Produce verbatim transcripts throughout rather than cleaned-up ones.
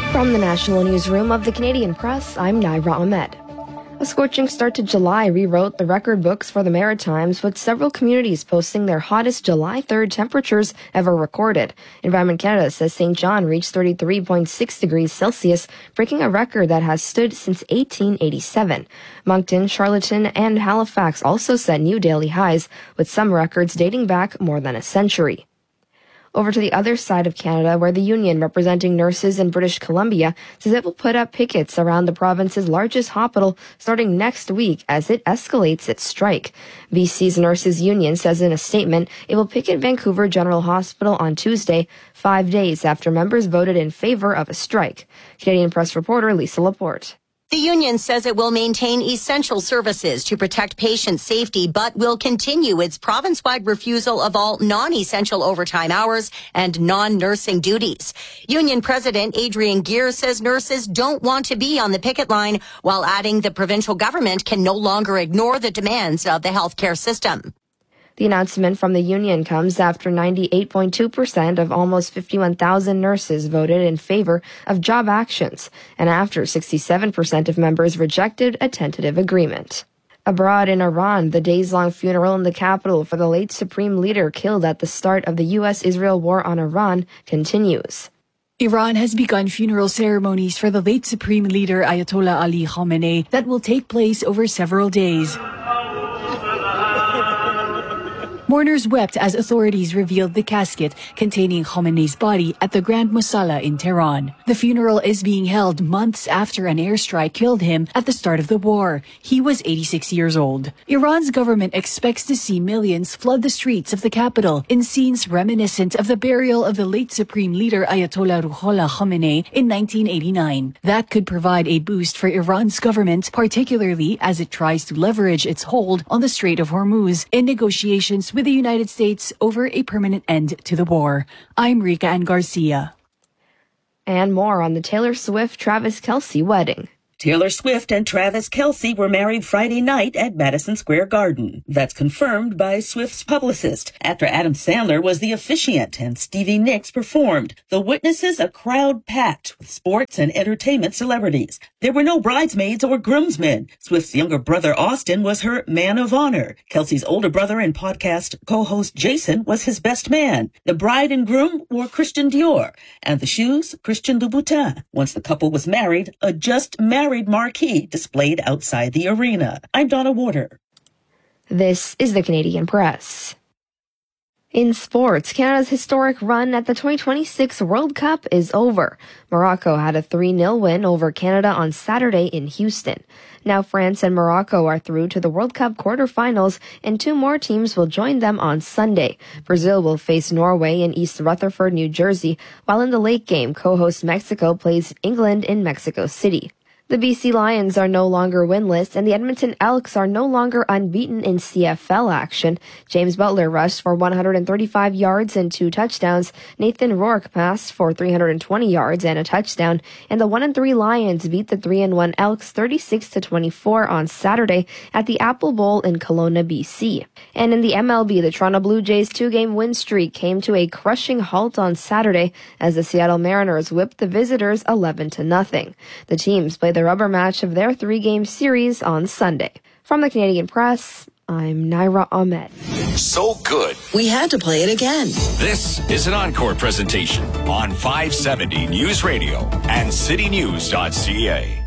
From the National Newsroom of the Canadian Press, I'm Naira Ahmed. A scorching start to July rewrote the record books for the Maritimes, with several communities posting their hottest July third temperatures ever recorded. Environment Canada says Saint John reached thirty-three point six degrees Celsius, breaking a record that has stood since eighteen eighty-seven. Moncton, Charlottetown, and Halifax also set new daily highs, with some records dating back more than a century. Over to the other side of Canada, where the union representing nurses in British Columbia says it will put up pickets around the province's largest hospital starting next week as it escalates its strike. B C's Nurses Union says in a statement it will picket Vancouver General Hospital on Tuesday, five days after members voted in favor of a strike. Canadian Press reporter Lisa Laporte. The union says it will maintain essential services to protect patient safety, but will continue its province-wide refusal of all non-essential overtime hours and non-nursing duties. Union President Adrian Gear says nurses don't want to be on the picket line, while adding the provincial government can no longer ignore the demands of the healthcare system. The announcement from the union comes after ninety-eight point two percent of almost fifty-one thousand nurses voted in favor of job actions, and after sixty-seven percent of members rejected a tentative agreement. Abroad in Iran, the days-long funeral in the capital for the late supreme leader killed at the start of the U S Israel war on Iran continues. Iran has begun funeral ceremonies for the late supreme leader Ayatollah Ali Khamenei that will take place over several days. Mourners wept as authorities revealed the casket containing Khamenei's body at the Grand Musalla in Tehran. The funeral is being held months after an airstrike killed him at the start of the war. He was eighty-six years old. Iran's government expects to see millions flood the streets of the capital in scenes reminiscent of the burial of the late supreme leader Ayatollah Ruhollah Khamenei in nineteen eighty-nine. That could provide a boost for Iran's government, particularly as it tries to leverage its hold on the Strait of Hormuz in negotiations with with the United States over a permanent end to the war. I'm Rika Ann Garcia. And more on the Taylor Swift-Travis Kelce wedding. Taylor Swift and Travis Kelce were married Friday night at Madison Square Garden. That's confirmed by Swift's publicist. Actor Adam Sandler was the officiant and Stevie Nicks performed. The witnesses a crowd packed with sports and entertainment celebrities. There were no bridesmaids or groomsmen. Swift's younger brother Austin was her man of honor. Kelce's older brother and podcast co-host Jason was his best man. The bride and groom wore Christian Dior and the shoes Christian Louboutin. Once the couple was married, a just married marquee displayed outside the arena. I'm Donna Warder. This is the Canadian Press. In sports, Canada's historic run at the twenty twenty-six World Cup is over. Morocco had a three nil win over Canada on Saturday in Houston. Now France and Morocco are through to the World Cup quarterfinals, and two more teams will join them on Sunday. Brazil will face Norway in East Rutherford, New Jersey, while in the late game, co-host Mexico plays England in Mexico City. The B C Lions are no longer winless, and the Edmonton Elks are no longer unbeaten in C F L action. James Butler rushed for one hundred thirty-five yards and two touchdowns. Nathan Rourke passed for three hundred twenty yards and a touchdown. And the one and three Lions beat the three and one Elks thirty-six to twenty-four on Saturday at the Apple Bowl in Kelowna, B C. And in the M L B, the Toronto Blue Jays' two-game win streak came to a crushing halt on Saturday as the Seattle Mariners whipped the visitors eleven to nothing. The teams play the rubber match of their three-game series on Sunday. From the Canadian Press, I'm Naira Ahmed. So good, we had to play it again. This is an encore presentation on five seventy News Radio and city news dot c a.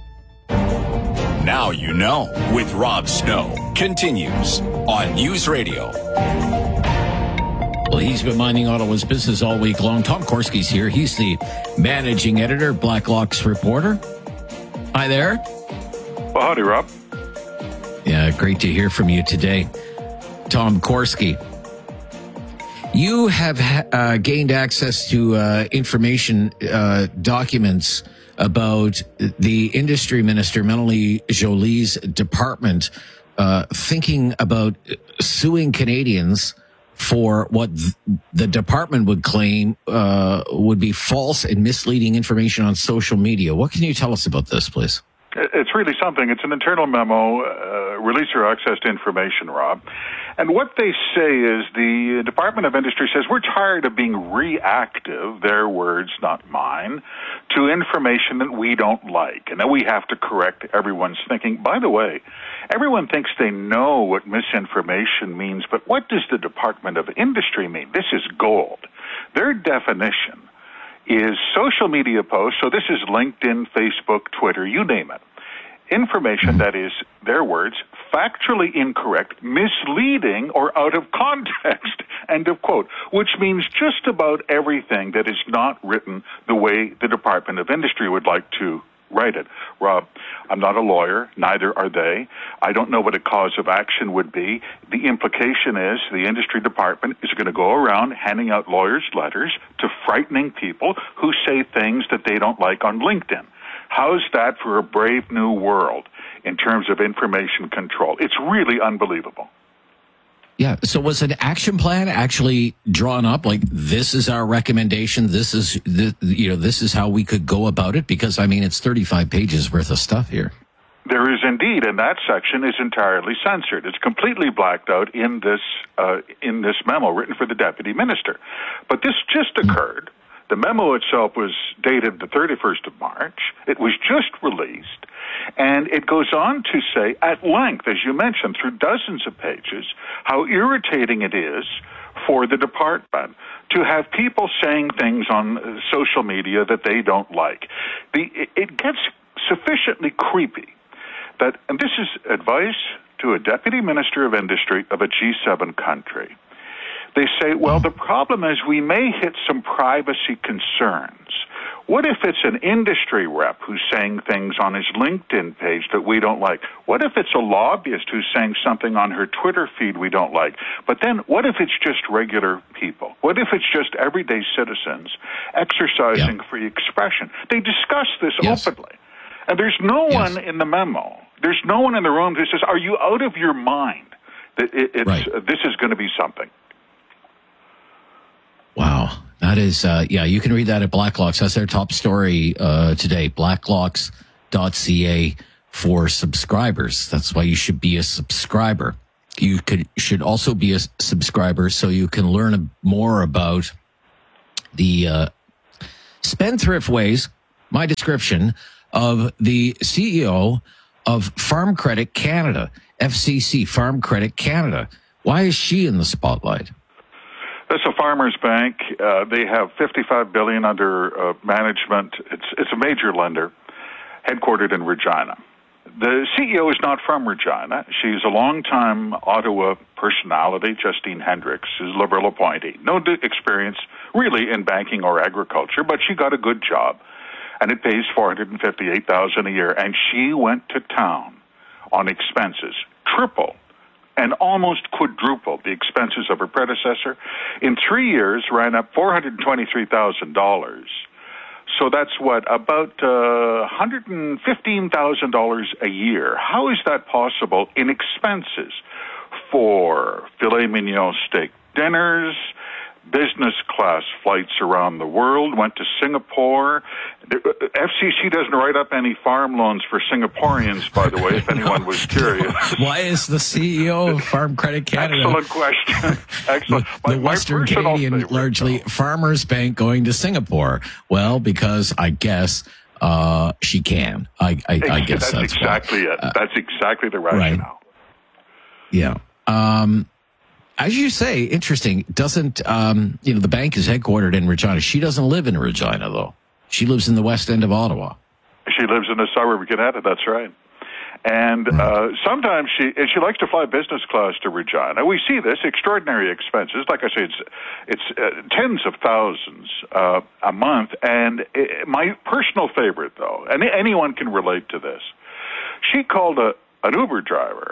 Now you know with Rob Snow continues on News Radio. Well, he's been minding Ottawa's business all week long. Tom Korski's here. He's the managing editor, Blacklock's reporter. Hi there. Well, howdy, Rob. Yeah, great to hear from you today. Tom Korski, you have uh, gained access to uh, information uh, documents about the industry minister, Melanie Joly's department, uh, thinking about suing Canadians for what th- the department would claim uh, would be false and misleading information on social media. What can you tell us about this, please? It's really something. It's an internal memo, uh, release your access to information, Rob. And what they say is the Department of Industry says we're tired of being reactive, their words, not mine, to information that we don't like. And then we have to correct everyone's thinking. By the way, everyone thinks they know what misinformation means, but what does the Department of Industry mean? This is gold. Their definition is social media posts, so this is LinkedIn, Facebook, Twitter, you name it. Information that is, their words, factually incorrect, misleading, or out of context, end of quote, which means just about everything that is not written the way the Department of Industry would like to write it. Rob, I'm not a lawyer, neither are they. I don't know what a cause of action would be. The implication is the industry department is going to go around handing out lawyers' letters to frightening people who say things that they don't like on LinkedIn. How's that for a brave new world in terms of information control? It's really unbelievable. Yeah. So was an action plan actually drawn up? Like, this is our recommendation. This is, the, you know, this is how we could go about it? Because, I mean, it's thirty-five pages worth of stuff here. There is indeed, and that section is entirely censored. It's completely blacked out in this, uh, in this memo written for the deputy minister. But this just occurred. The memo itself was dated the thirty-first of March. It was just released, and it goes on to say at length, as you mentioned, through dozens of pages, how irritating it is for the department to have people saying things on social media that they don't like. The, it gets sufficiently creepy that, and this is advice to a deputy minister of industry of a G seven country. They say, well, the problem is we may hit some privacy concerns. What if it's an industry rep who's saying things on his LinkedIn page that we don't like? What if it's a lobbyist who's saying something on her Twitter feed we don't like? But then what if it's just regular people? What if it's just everyday citizens exercising yeah. free expression? They discuss this yes. openly. And there's no yes. one in the memo. There's no one in the room who says, are you out of your mind that it, it's, right. uh, this is going to be something? Wow. That is, uh, yeah, you can read that at Blacklocks. That's their top story uh, today, blacklocks dot c a for subscribers. That's why you should be a subscriber. You could should also be a subscriber so you can learn more about the uh, spendthrift ways, my description, of the C E O of Farm Credit Canada, F C C, Farm Credit Canada. Why is she in the spotlight? That's a farmers bank. Uh, they have fifty-five billion dollars under uh, management. It's it's a major lender, headquartered in Regina. The C E O is not from Regina. She's a longtime Ottawa personality, Justine Hendricks, is a Liberal appointee. No experience really in banking or agriculture, but she got a good job, and it pays four hundred fifty-eight thousand dollars a year. And she went to town on expenses, triple and almost quadrupled the expenses of her predecessor. In three years, ran up four hundred twenty-three thousand dollars. So that's what, about uh, one hundred fifteen thousand dollars a year. How is that possible in expenses for filet mignon steak dinners, business class flights around the world, went to Singapore? F C C doesn't write up any farm loans for Singaporeans, by the way, if anyone was curious. Why is the C E O of Farm Credit Canada... Excellent question. Excellent. The, the my, Western my Canadian, favorite, largely, though. Farmers Bank going to Singapore. Well, because I guess uh, she can. I, I, I guess that's, that's exactly why. it. Uh, that's exactly the rationale. Right. Yeah. Um... As you say, interesting. Doesn't, um, you know, the bank is headquartered in Regina. She doesn't live in Regina, though. She lives in the west end of Ottawa. She lives in the suburb of Gannett, that's right. And uh, sometimes she and she likes to fly business class to Regina. We see this, extraordinary expenses. Like I say, it's, it's uh, tens of thousands uh, a month. And it, my personal favorite, though, and anyone can relate to this, she called a, an Uber driver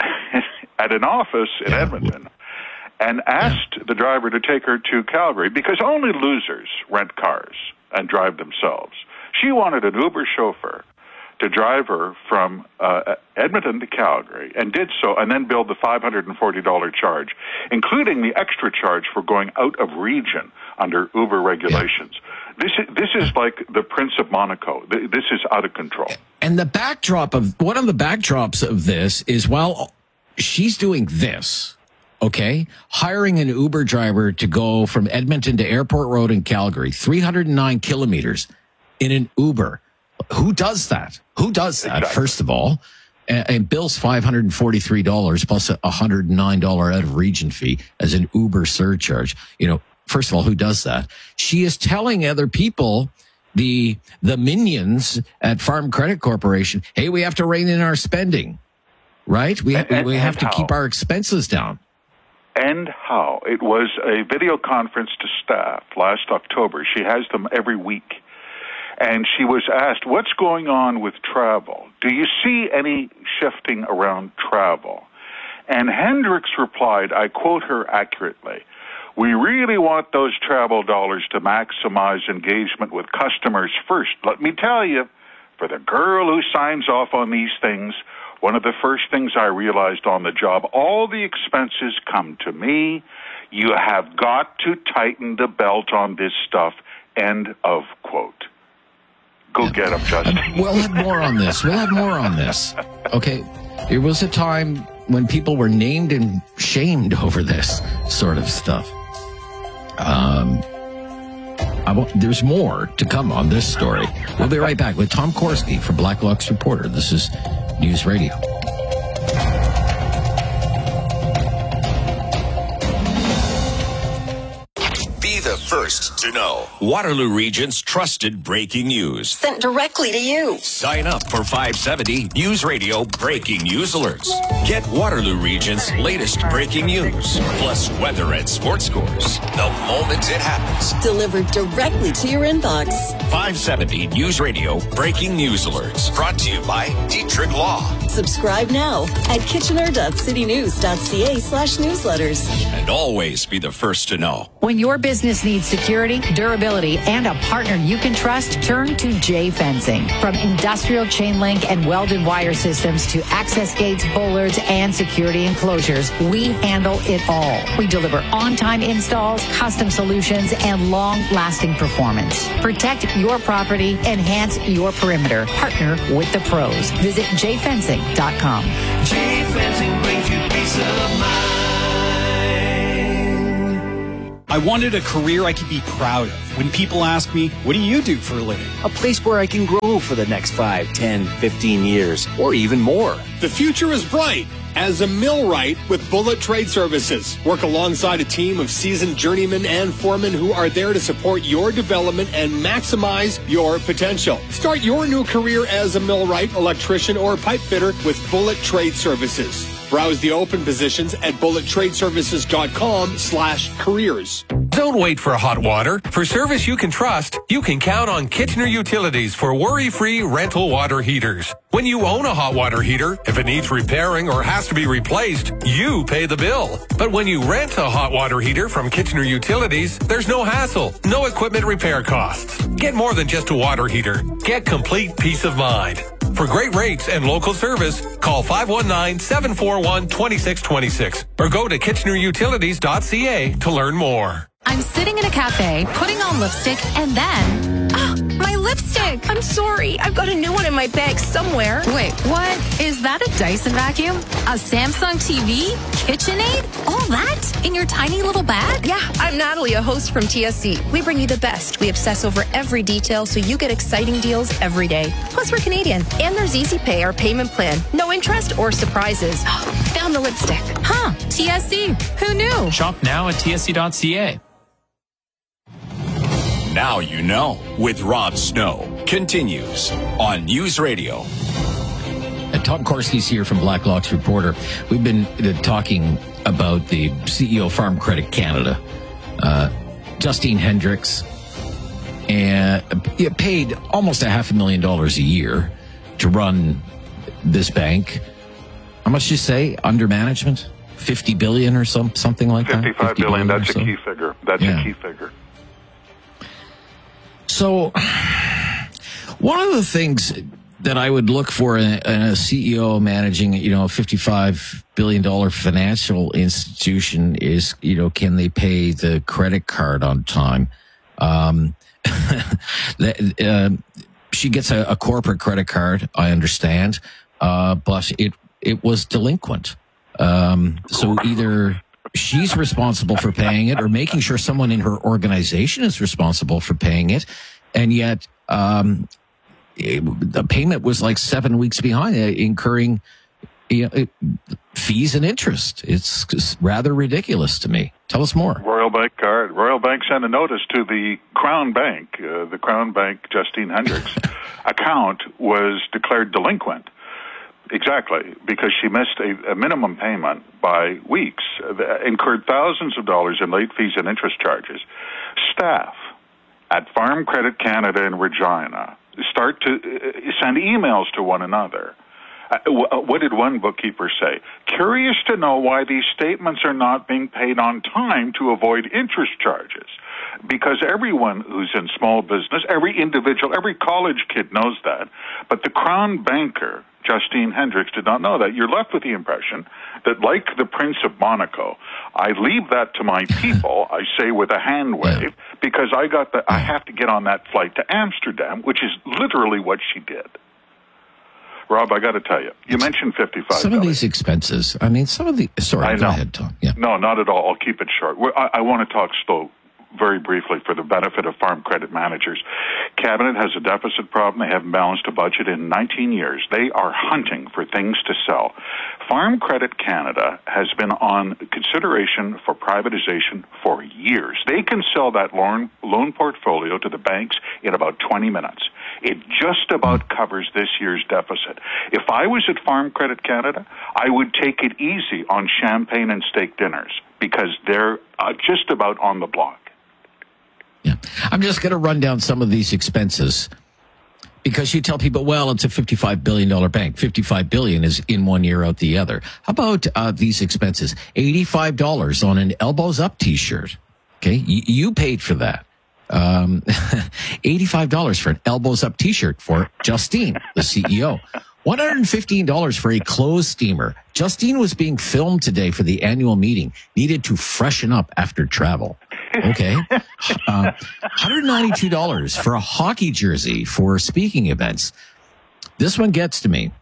at an office in yeah. Edmonton and asked the driver to take her to Calgary because only losers rent cars and drive themselves. She wanted an Uber chauffeur to drive her from uh, Edmonton to Calgary and did so, and then billed the five hundred forty dollars charge, including the extra charge for going out of region under Uber regulations. Yeah. This is, this is like the Prince of Monaco. This is out of control. And the backdrop of, one of the backdrops of this is, well, she's doing this. Okay. Hiring an Uber driver to go from Edmonton to Airport Road in Calgary, three hundred nine kilometers in an Uber. Who does that? Who does that, exactly. First of all? And, and bills five hundred forty-three dollars plus a one hundred nine dollars out of region fee as an Uber surcharge. You know, first of all, who does that? She is telling other people, the the minions at Farm Credit Corporation, hey, we have to rein in our spending, right? We, and, and, we have to how? keep our expenses down. And how? It was a video conference to staff last October. She has them every week. And she was asked, what's going on with travel? Do you see any shifting around travel? And Hendricks replied, I quote her accurately, we really want those travel dollars to maximize engagement with customers first. Let me tell you, for the girl who signs off on these things, one of the first things I realized on the job, all the expenses come to me. You have got to tighten the belt on this stuff. End of quote. Go get him, Justin. We'll have more on this. We'll have more on this. Okay. There was a time when people were named and shamed over this sort of stuff. Um, I won't, there's more to come on this story. We'll be right back with Tom Korski from Blacklock's Reporter. This is News Radio. Be the first to know Waterloo Region's trusted breaking news. Sent directly to you. Sign up for five seventy News Radio breaking news alerts. Get Waterloo Region's latest breaking news, plus weather and sports scores, the moment it happens. Delivered directly to your inbox. five seventy News Radio breaking news alerts. Brought to you by Dietrich Law. Subscribe now at kitchener.citynews.ca slash newsletters. And always be the first to know. When your business needs security, durability, and a partner you can trust, turn to J Fencing. From industrial chain link and welded wire systems to access gates, bollards, and security enclosures, we handle it all. We deliver on-time installs, custom solutions, and long-lasting performance. Protect your property, enhance your perimeter. Partner with the pros. Visit j fencing dot com. J Fencing brings you peace of mind. I wanted a career I could be proud of. When people ask me, what do you do for a living? A place where I can grow for the next five, ten, fifteen years, or even more. The future is bright. As a millwright with Bullet Trade Services, work alongside a team of seasoned journeymen and foremen who are there to support your development and maximize your potential. Start your new career as a millwright, electrician, or pipe fitter with Bullet Trade Services. Browse the open positions at bullet trade services dot com slash careers. Don't wait for hot water. For service you can trust, you can count on Kitchener Utilities for worry-free rental water heaters. When you own a hot water heater, if it needs repairing or has to be replaced, you pay the bill. But when you rent a hot water heater from Kitchener Utilities, there's no hassle, no equipment repair costs. Get more than just a water heater. Get complete peace of mind. For great rates and local service, call five one nine, seven four one, two six two six or go to kitchener utilities dot c a to learn more. I'm sitting in a cafe, putting on lipstick, and then... Oh, my lipstick! I'm sorry. I've got a new one in my bag somewhere. Wait, what? Is that a Dyson vacuum? A Samsung T V? KitchenAid? All that? In your tiny little bag? Yeah, I'm Natalie, a host from T S C. We bring you the best. We obsess over every detail so you get exciting deals every day. Plus, we're Canadian. And there's Easy Pay, our payment plan. No interest or surprises. Found the lipstick. Huh, T S C. Who knew? Shop now at t s c dot c a. Now you know with Rob Snow continues on News Radio. And Tom Korski's here from Blacklock's Reporter. We've been uh, talking about the C E O of Farm Credit Canada, uh, Justine Hendricks, and uh, paid almost a half a million dollars a year to run this bank. How much did you say under management? fifty billion or some something like that? fifty-five billion, that's a key figure. That's yeah. a key figure. So, one of the things that I would look for in a, in a C E O managing, you know, a fifty-five billion dollars financial institution is, you know, can they pay the credit card on time? Um, the, uh, she gets a, a corporate credit card, I understand, uh, but it it was delinquent. Um, so either she's responsible for paying it, or making sure someone in her organization is responsible for paying it. And yet, um, it, the payment was like seven weeks behind, uh, incurring you know, fees and interest. It's rather ridiculous to me. Tell us more. Royal Bank card. Royal Bank sent a notice to the Crown Bank. Uh, the Crown Bank Justine Hendricks account was declared delinquent. Exactly, because she missed a, a minimum payment by weeks, uh, incurred thousands of dollars in late fees and interest charges. Staff at Farm Credit Canada in Regina start to uh, send emails to one another. Uh, what did one bookkeeper say? Curious to know why these statements are not being paid on time to avoid interest charges. Because everyone who's in small business, every individual, every college kid knows that. But the Crown banker, Justine Hendricks, did not know that. You're left with the impression that, like the Prince of Monaco, I leave that to my people, I say with a hand wave, because I got the, I have to get on that flight to Amsterdam, which is literally what she did. Rob, I got to tell you, you mentioned fifty-five dollars. Some of these expenses, I mean, some of the, sorry, I go know. ahead, Tom. Yeah. No, not at all. I'll keep it short. We're, I, I want to talk slow, very briefly, for the benefit of farm credit managers. Cabinet has a deficit problem. They haven't balanced a budget in nineteen years. They are hunting for things to sell. Farm Credit Canada has been on consideration for privatization for years. They can sell that loan, loan portfolio to the banks in about twenty minutes. It just about covers this year's deficit. If I was at Farm Credit Canada, I would take it easy on champagne and steak dinners, because they're uh, just about on the block. Yeah. I'm just going to run down some of these expenses, because you tell people, well, it's a fifty-five billion dollars bank. fifty-five billion dollars is in one year, out the other. How about uh, these expenses? eighty-five dollars on an Elbows Up t-shirt. Okay. Y- you paid for that. Um, eighty-five dollars for an Elbows Up t-shirt for Justine, the C E O. one hundred fifteen dollars for a clothes steamer. Justine was being filmed today for the annual meeting, needed to freshen up after travel. Okay. Uh, one hundred ninety-two dollars for a hockey jersey for speaking events. This one gets to me.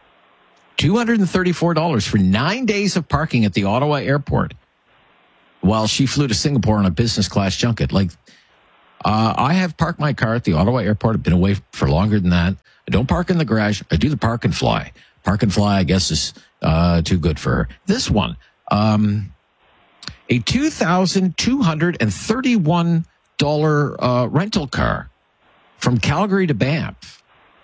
two hundred thirty-four dollars for nine days of parking at the Ottawa airport while she flew to Singapore on a business class junket. Like, uh, I have parked my car at the Ottawa airport. I've been away for longer than that. I don't park in the garage. I do the park and fly. Park and fly, I guess, is uh, too good for her. This one, um, a two thousand two hundred thirty-one dollars uh, rental car from Calgary to Banff.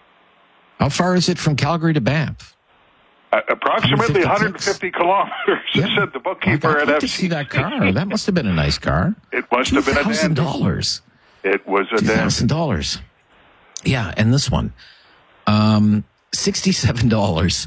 How far is it from Calgary to Banff? Uh, approximately one hundred fifty kilometers, yeah. said the bookkeeper I'd at like F to C C. see that car. That must have been a nice car. It must have been a two thousand dollars. It was a two thousand dollars. Yeah, and this one, um, sixty-seven dollars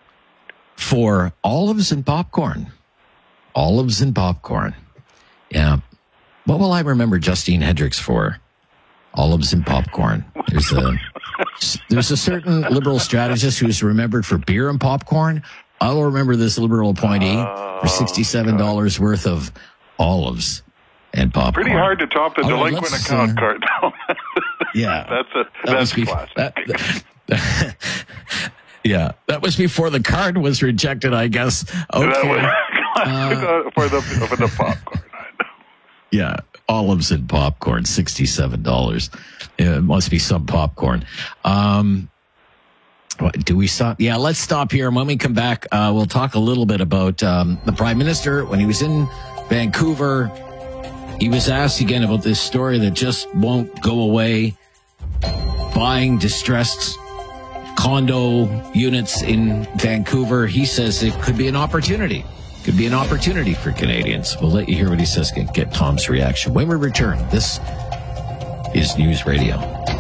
for olives and popcorn. Olives and popcorn. Yeah. What will I remember Justine Hendricks for? Olives and popcorn. There's a there's a certain liberal strategist who's remembered for beer and popcorn. I'll remember this liberal appointee oh, for sixty-seven dollars God. worth of olives and popcorn. Pretty hard to top the All delinquent right, account uh, card. yeah. That's a that that's be, classic. That, that, yeah. That was before the card was rejected, I guess. Okay. That was, uh, for the for the popcorn. Yeah, olives and popcorn, sixty-seven dollars. Yeah, it must be some popcorn. Um, what, do we stop? Yeah, let's stop here. And when we come back, uh, we'll talk a little bit about um, the Prime Minister. When he was in Vancouver, he was asked again about this story that just won't go away, buying distressed condo units in Vancouver. He says it could be an opportunity. Could be an opportunity for Canadians. We'll let you hear what he says. Get, get Tom's reaction when we return. This is News Radio.